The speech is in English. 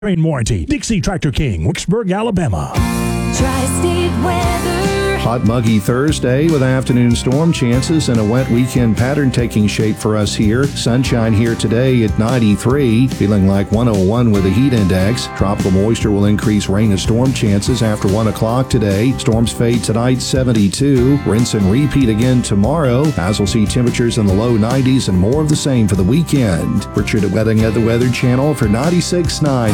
Rain warranty. Dixie Tractor King, Wicksburg, Alabama. Tri-State weather. Hot, muggy Thursday with afternoon storm chances and a wet weekend pattern taking shape for us here. Sunshine here today at 93, feeling like 101 with a heat index. Tropical moisture will increase rain and storm chances after 1 o'clock today. Storms fade tonight, 72. Rinse and repeat again tomorrow, as we'll see temperatures in the low 90s and more of the same for the weekend. Richard at Wedding at the Weather Channel for 96.9.